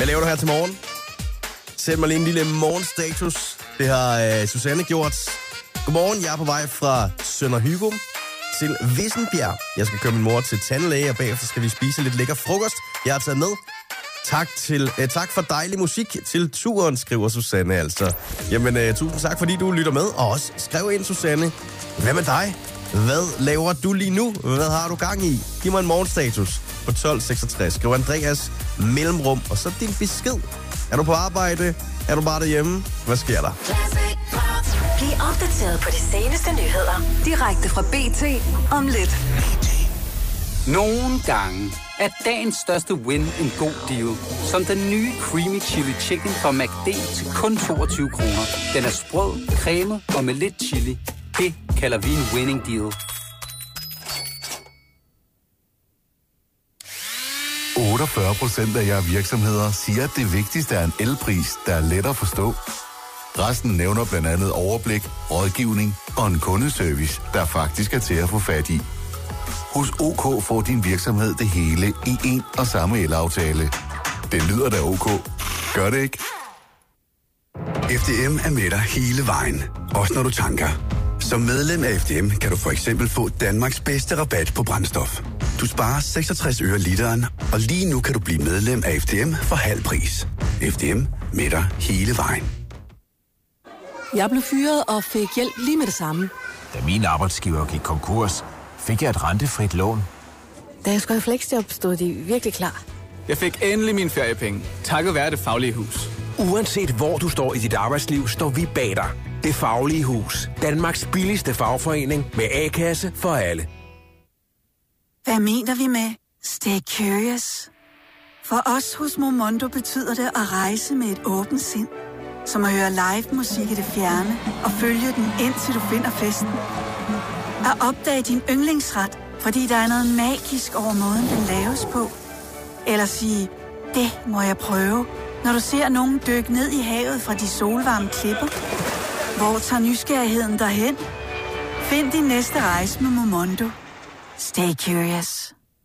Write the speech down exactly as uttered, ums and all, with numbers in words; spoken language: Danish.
Hvad laver du her til morgen? Sæt mig lige en lille morgenstatus. Det har uh, Susanne gjort. Godmorgen, jeg er på vej fra Sønder Hygum til Vissenbjerg. Jeg skal køre min mor til tandlæge, og bagefter skal vi spise lidt lækker frokost. Jeg har taget med. Tak, til, uh, tak for dejlig musik til turen, skriver Susanne altså. Jamen, uh, tusind tak, fordi du lytter med. Og også skriv ind, Susanne. Hvad med dig? Hvad laver du lige nu? Hvad har du gang i? Giv mig en morgenstatus på tolv seksogtres. Skriv Andreas mellemrum, og så din besked. Er du på arbejde? Er du bare derhjemme? Hvad sker der? Bliv opdateret på de seneste nyheder. Direkte fra B T om lidt. Nogle gange er dagens største win en god deal. Som den nye Creamy Chili Chicken fra McD til kun toogtyve kroner. Den er sprød, cremet og med lidt chili. Det kalder vi en winning deal. otteogfyrre procent af jer virksomheder siger, at det vigtigste er en elpris, der er let at forstå. Resten nævner blandt andet overblik, rådgivning og en kundeservice, der faktisk er til at få fat i. Hos OK får din virksomhed det hele i en og samme elaftale. Det lyder da OK. Gør det ikke? F D M er med dig hele vejen, også når du tanker. Som medlem af F D M kan du for eksempel få Danmarks bedste rabat på brændstof. Du sparer seksogtres øre literen, og lige nu kan du blive medlem af F D M for halv pris. F D M med dig hele vejen. Jeg blev fyret og fik hjælp lige med det samme. Da min arbejdsgiver gik konkurs, fik jeg et rentefrit lån. Da jeg skulle i fleksjob, stod de virkelig klar. Jeg fik endelig mine feriepenge, takket være Det Faglige Hus. Uanset hvor du står i dit arbejdsliv, står vi bag dig. Det Faglige Hus. Danmarks billigste fagforening med A-kasse for alle. Hvad mener vi med stay curious? For os hos Momondo betyder det at rejse med et åbent sind. Som at høre live musik i det fjerne og følge den indtil du finder festen. At opdage din yndlingsret, fordi der er noget magisk over måden, den laves på. Eller sige, det må jeg prøve, når du ser nogen dykke ned i havet fra de solvarme klipper. Hvor tager nysgerrigheden derhen? Find din næste rejse med Momondo. Stay curious.